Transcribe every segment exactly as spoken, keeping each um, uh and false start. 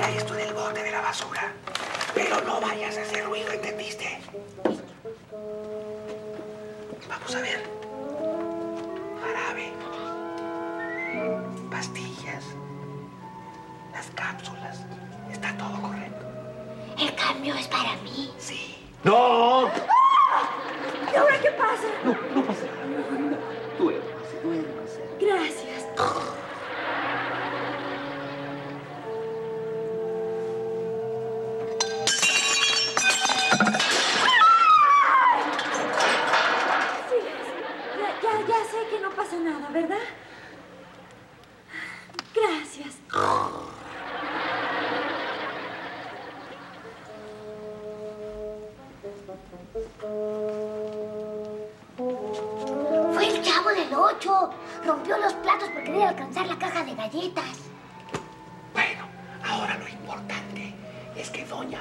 tira esto en el bote de la basura. Pero no vayas a hacer ruido, ¿entendiste? Vamos a ver. Jarabe. Pastillas. Las cápsulas. Está todo correcto. ¿El cambio es para mí? Sí. ¡No! ¿Y ahora qué pasa? No, no pasa nada. Duérmase, duérmase. Gracias. Sí, ya, ya, ya sé que no pasa nada, ¿verdad? Gracias. Fue el Chavo del Ocho. Rompió los platos por querer alcanzar la caja de galletas. Bueno, ahora lo importante es que doña...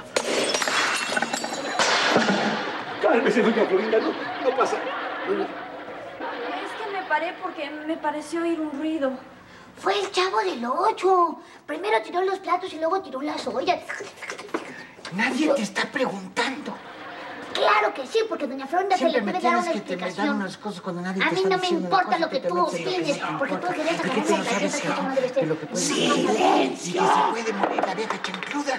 Cálmese, doña Florinda, no, no pasa. Doña... Es que me paré porque me pareció oír un ruido. Fue el Chavo del Ocho. Primero tiró los platos y luego tiró las ollas. Nadie te está preguntando. Claro que sí, porque doña Florinda se le puede dar una que te dar explicación. unas cosas cuando nadie A te mí está no me diciendo importa una lo cosa que tú te metes en opines, lo que no porque tú importa. querías Porque agarrar tú no las sabes galletas que, como debe que ser. lo que puede ¡Silencio! y que se puede morir la vieja chancluda.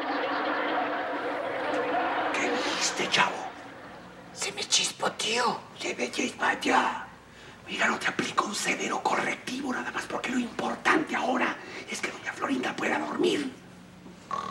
¿Qué viste, chavo? Se me chispoteó. Se me chispateó. Mira, no te aplico un severo correctivo nada más porque lo importante ahora es que doña Florinda pueda dormir.